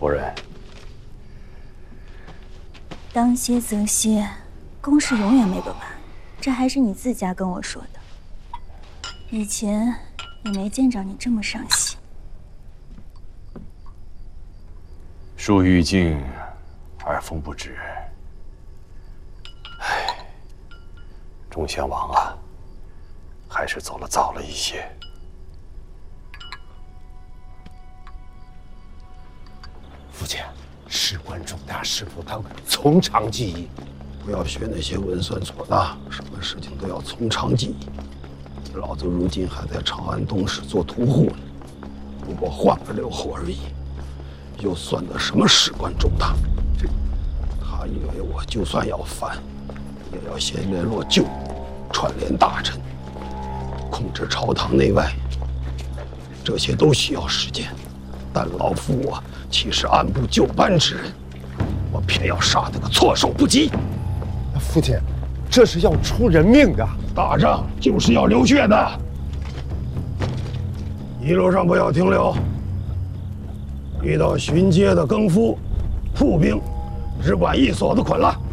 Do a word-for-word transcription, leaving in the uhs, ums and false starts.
夫人， 当歇则歇，公事永远没个完。这还是你自家跟我说的，以前也没见着你这么上心。 树欲静而风不止。唉，忠襄王啊，还是走了早了一些。 父亲，事关重大，事不当从长计议。 不要学那些文算错的，什么事情都要从长计议。老子如今还在长安东市做屠户呢，不过换了六侯而已，又算得什么事关重大？这，他以为我就算要反，也要先联络旧，串联大臣，控制朝堂内外，这些都需要时间。但老夫我岂是按部就班之人？我偏要杀得个措手不及。 父亲，这是要出人命的。 打仗就是要流血的。一路上不要停留，遇到巡街的更夫、铺兵，只管一锁子捆了。